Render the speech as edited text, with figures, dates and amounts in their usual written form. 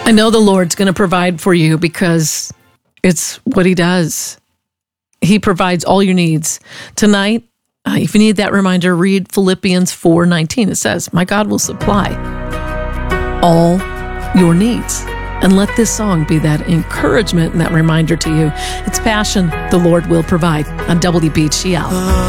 I know the Lord's going to provide for you because it's what he does. He provides all your needs. Tonight, if you need that reminder, read Philippians 4:19. It says, my God will supply all your needs. And let this song be that encouragement and that reminder to you. It's Passion, the Lord will provide on WBGL.